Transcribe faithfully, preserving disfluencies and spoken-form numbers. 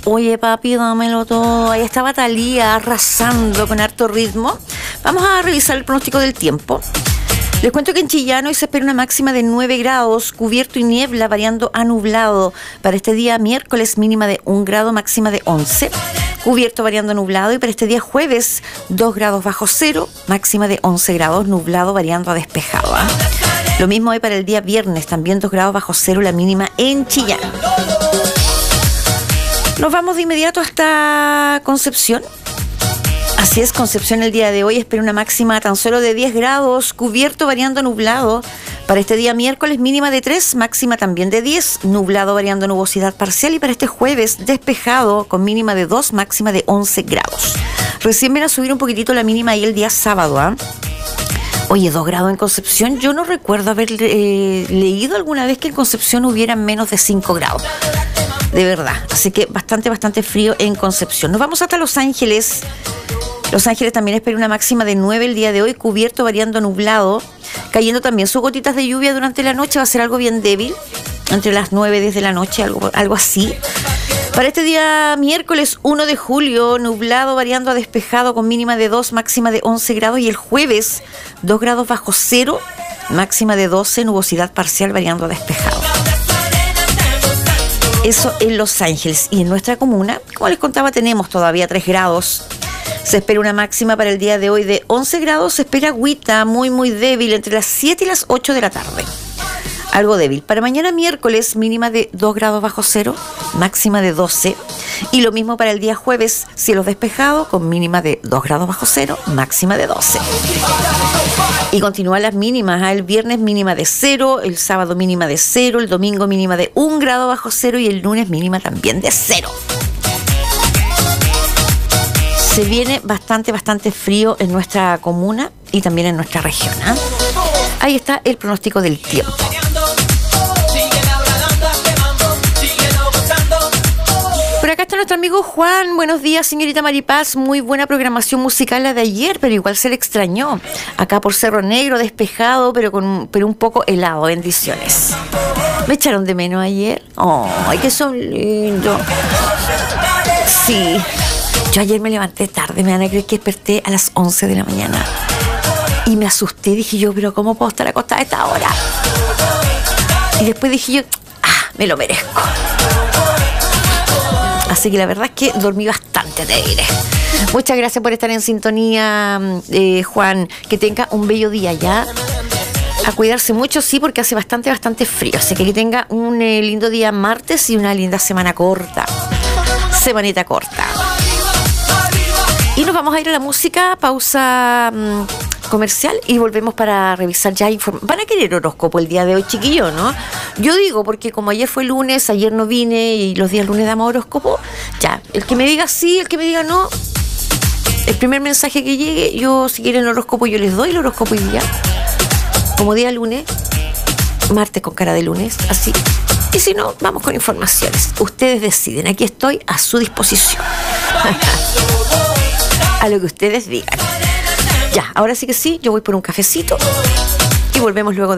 Oye, papi, dámelo todo. Ahí estaba Thalía arrasando con harto ritmo. Vamos a revisar el pronóstico del tiempo. Les cuento que en Chillán hoy se espera una máxima de nueve grados, cubierto y niebla, variando a nublado. Para este día miércoles, mínima de un grado, máxima de once. Cubierto, variando a nublado. Y para este día jueves, dos grados bajo cero, máxima de once grados, nublado, variando a despejado. ¿eh? Lo mismo hoy para el día viernes, también dos grados bajo cero, la mínima en Chillán. Nos vamos de inmediato hasta Concepción. Así es, Concepción el día de hoy espera una máxima tan solo de diez grados, cubierto, variando nublado. Para este día miércoles mínima de tres, máxima también de diez, nublado, variando nubosidad parcial. Y para este jueves despejado con mínima de dos, máxima de once grados. Recién ven a subir un poquitito la mínima ahí el día sábado, ¿ah? ¿eh? Oye, dos grados en Concepción. Yo no recuerdo haber eh, leído alguna vez que en Concepción hubiera menos de cinco grados. De verdad. Así que bastante, bastante frío en Concepción. Nos vamos hasta Los Ángeles. Los Ángeles también espera una máxima de nueve el día de hoy, cubierto, variando nublado, cayendo también sus gotitas de lluvia durante la noche. Va a ser algo bien débil, entre las nueve y diez de la noche, algo, algo así. Para este día miércoles uno de julio, nublado, variando a despejado, con mínima de dos, máxima de once grados. Y el jueves, dos grados bajo cero, máxima de doce, nubosidad parcial, variando a despejado. Eso en Los Ángeles. Y en nuestra comuna, como les contaba, tenemos todavía tres grados. Se espera una máxima para el día de hoy de once grados. Se espera agüita muy, muy débil entre las siete y las ocho de la tarde. Algo débil. Para mañana miércoles, mínima de dos grados bajo cero, máxima de doce. Y lo mismo para el día jueves, cielos despejados con mínima de dos grados bajo cero, máxima de doce. Y continúan las mínimas. El viernes mínima de cero, el sábado mínima de cero, el domingo mínima de un grado bajo cero y el lunes mínima también de cero. Se viene bastante, bastante frío en nuestra comuna y también en nuestra región. ¿eh? Ahí está el pronóstico del tiempo. Por acá está nuestro amigo Juan. Buenos días, señorita Maripaz. Muy buena programación musical la de ayer, pero igual se le extrañó. Acá por Cerro Negro, despejado, pero con pero un poco helado. Bendiciones. ¿Me echaron de menos ayer? ¡Ay, que son lindos! Sí. Yo ayer me levanté tarde, me van a creer que desperté a las once de la mañana. Y me asusté, dije yo, pero ¿cómo puedo estar acostada a esta hora? Y después dije yo, ah, me lo merezco. Así que la verdad es que dormí bastante, te diré. Muchas gracias por estar en sintonía, eh, Juan. Que tenga un bello día ya. A cuidarse mucho, sí, porque hace bastante, bastante frío. Así que que tenga un eh, lindo día martes y una linda semana corta. Semanita corta. Y nos vamos a ir a la música, pausa mmm, comercial y volvemos para revisar ya información. Van a querer horóscopo el día de hoy, chiquillo, ¿no? Yo digo, porque como ayer fue lunes, ayer no vine y los días lunes damos horóscopo, ya, el que me diga sí, el que me diga no, el primer mensaje que llegue, yo si quieren horóscopo yo les doy el horóscopo y ya. Como día lunes, martes con cara de lunes, así. Y si no, vamos con informaciones. Ustedes deciden, aquí estoy a su disposición. A lo que ustedes digan. Ya, ahora sí que sí, yo voy por un cafecito y volvemos luego de